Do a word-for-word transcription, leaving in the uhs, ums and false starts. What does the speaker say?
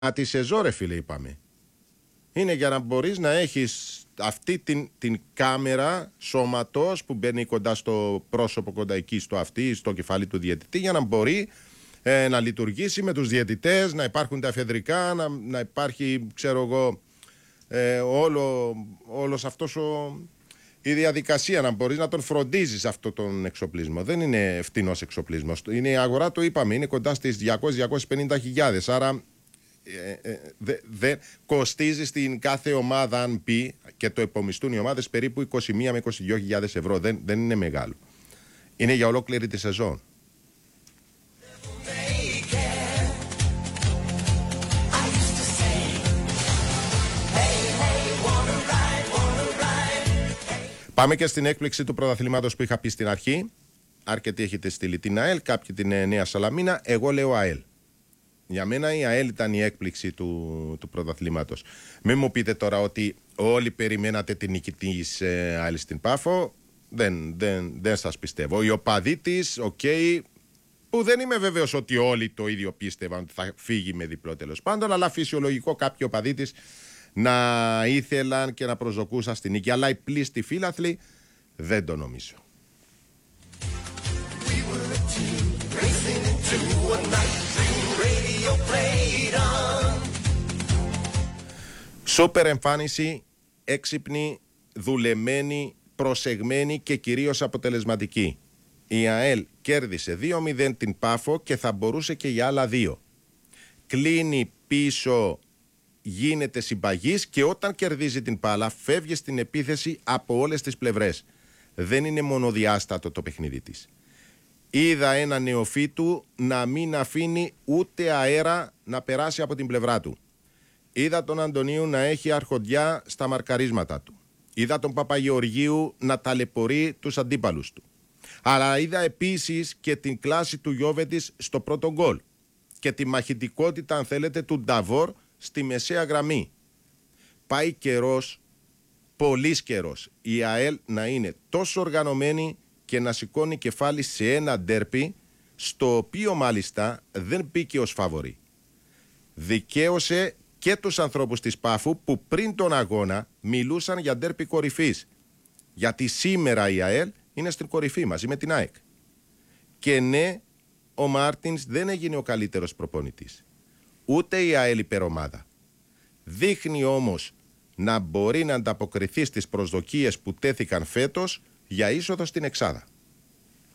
τη σεζόν, ρε φίλε, είπαμε. Είναι για να μπορείς να έχεις αυτή την, την κάμερα σώματος που μπαίνει κοντά στο πρόσωπο, κοντά εκεί στο αυτί, στο κεφάλι του διαιτητή, για να μπορεί ε, να λειτουργήσει με τους διαιτητές, να υπάρχουν τα εφεδρικά, να, να υπάρχει, ξέρω εγώ, ε, όλο, όλος αυτός ο, η διαδικασία, να μπορείς να τον φροντίζεις αυτό τον εξοπλισμό. Δεν είναι φτηνός εξοπλισμός. Είναι η αγορά, το είπαμε, είναι κοντά στις διακόσιες με διακόσιες πενήντα χιλιάδες, άρα Ε, ε, δε, δε, κοστίζει στην κάθε ομάδα, αν πει και το επομιστούν οι ομάδες, περίπου είκοσι μία με είκοσι δύο χιλιάδες ευρώ. Δεν, δεν είναι μεγάλο. Είναι για ολόκληρη τη σεζόν. Πάμε και στην έκπληξη του πρωταθλήματος που είχα πει στην αρχή. Αρκετοί έχετε στείλει την ΑΕΛ, κάποιοι την Νέα Σαλαμίνα. Εγώ λέω ΑΕΛ. Για μένα η ΑΕΛ ήταν η έκπληξη του, του πρωταθλήματος. Μην μου πείτε τώρα ότι όλοι περιμένατε την νίκη της ε, ΑΕΛ στην Πάφο. Δεν, δεν, δεν σας πιστεύω. Οι οπαδοί της, οκ, okay, που δεν είμαι βέβαιος ότι όλοι το ίδιο πίστευαν ότι θα φύγει με διπλό τέλος πάντων, αλλά φυσιολογικό κάποιοι οπαδοί της να ήθελαν και να προσδοκούσαν στην νίκη. Αλλά οι πλήστοι φίλαθλοι δεν το νομίζω. Σούπερ εμφάνιση, έξυπνη, δουλεμένη, προσεγμένη και κυρίως αποτελεσματική. Η ΑΕΛ κέρδισε δύο μηδέν την Πάφο και θα μπορούσε και για άλλα δύο. Κλείνει πίσω, γίνεται συμπαγής και όταν κερδίζει την μπάλα φεύγει στην επίθεση από όλες τις πλευρές. Δεν είναι μονοδιάστατο το παιχνίδι της. Είδα ένα νεοφύτου να μην αφήνει ούτε αέρα να περάσει από την πλευρά του. Είδα τον Αντωνίου να έχει αρχοντιά στα μαρκαρίσματα του. Είδα τον Παπαγεωργίου να ταλαιπωρεί τους αντίπαλους του. Αλλά είδα επίσης και την κλάση του Γιώβετης στο πρώτο γκολ και τη μαχητικότητα, αν θέλετε, του Νταβόρ στη μεσαία γραμμή. Πάει καιρός, πολύς καιρός, η ΑΕΛ να είναι τόσο οργανωμένη και να σηκώνει κεφάλι σε ένα ντέρπι, στο οποίο μάλιστα δεν μπήκε ως φαβορί. Δικαίωσε και τους ανθρώπους της Πάφου που πριν τον αγώνα μιλούσαν για ντέρπι κορυφής. Γιατί σήμερα η ΑΕΛ είναι στην κορυφή μαζί με την ΑΕΚ. Και ναι, ο Μάρτινς δεν έγινε ο καλύτερος προπονητής. Ούτε η ΑΕΛ υπερομάδα. Δείχνει όμως να μπορεί να ανταποκριθεί στις προσδοκίες που τέθηκαν φέτος για είσοδο στην εξάδα.